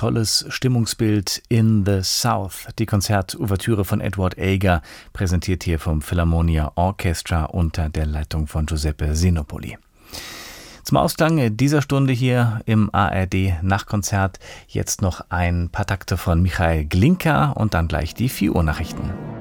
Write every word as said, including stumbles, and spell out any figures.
tolles Stimmungsbild in the South. Die Konzertouvertüre von Edward Elgar, präsentiert hier vom Philharmonia Orchestra unter der Leitung von Giuseppe Sinopoli. Zum Ausklang dieser Stunde hier im A R D Nachtkonzert jetzt noch ein paar Takte von Michael Glinka und dann gleich die vier Uhr Nachrichten.